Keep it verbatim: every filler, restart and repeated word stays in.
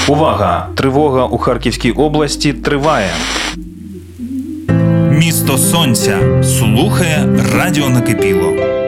Увага! Тривога у Харківській області триває. Місто Сонця слухає Радіо Накипіло.